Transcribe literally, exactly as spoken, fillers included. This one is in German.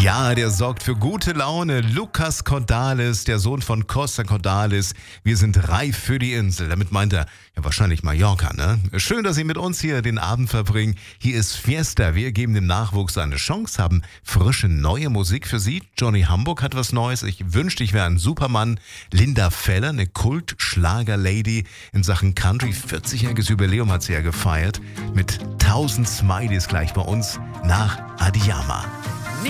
Ja, der sorgt für gute Laune. Lucas Cordalis, der Sohn von Costa Cordalis. Wir sind reif für die Insel. Damit meint er ja wahrscheinlich Mallorca, ne? Schön, dass Sie mit uns hier den Abend verbringen. Hier ist Fiesta. Wir geben dem Nachwuchs eine Chance, haben frische neue Musik für Sie. Johnny Hamburg hat was Neues. Ich wünschte, ich wäre ein Supermann. Linda Feller, eine Kult-Schlager-Lady in Sachen Country. vierzigjähriges Jubiläum hat sie ja gefeiert. Mit tausend Smileys gleich bei uns nach Adiyama.